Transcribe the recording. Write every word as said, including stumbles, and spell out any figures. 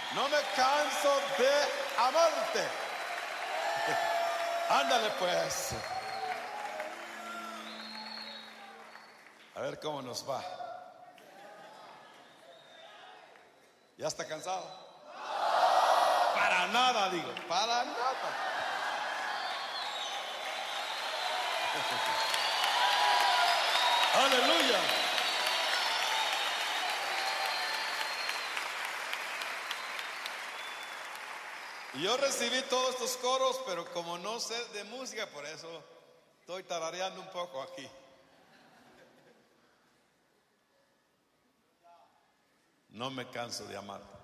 No me canso de amarte. Ándale pues. A ver cómo nos va. ¿Ya está cansado? Para nada, digo, para nada. Aleluya. Yo recibí todos estos coros, pero como no sé de música, por eso estoy tarareando un poco aquí. No me canso de amar.